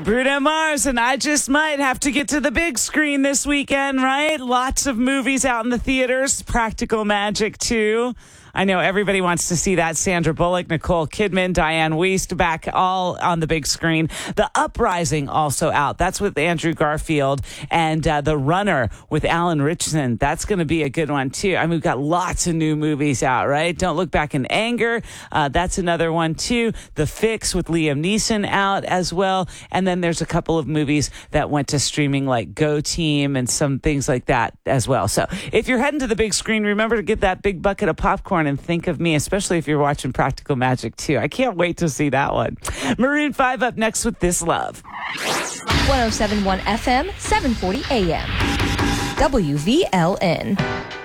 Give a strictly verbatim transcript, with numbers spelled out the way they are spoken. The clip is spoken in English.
Bruno Mars and I Just Might have to get to the big screen this weekend, right? Lots of movies out in the theaters. Practical Magic two. I know everybody wants to see that. Sandra Bullock, Nicole Kidman, Diane Wiest back all on the big screen. The Uprising also out. That's with Andrew Garfield. And uh, The Runner with Alan Ritchson. That's going to be a good one, too. I mean, we've got lots of new movies out, right? Don't Look Back in Anger. Uh, that's another one, too. The Fix with Liam Neeson out as well. And then there's a couple of movies that went to streaming like Go Team and some things like that as well. So if you're heading to the big screen, remember to get that big bucket of popcorn and think of me, especially if you're watching Practical Magic two. I can't wait to see that one. Maroon five up next with This Love. one oh seven point one F M, seven forty A M. W V L N.